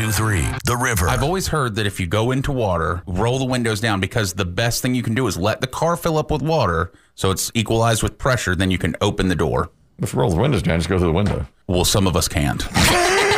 92.3 The River. I've always heard that if you go into water, roll the windows down, because the best thing you can do is let the car fill up with water so it's equalized with pressure. Then you can open the door. If you roll the windows down, just go through the window. Well, some of us can't.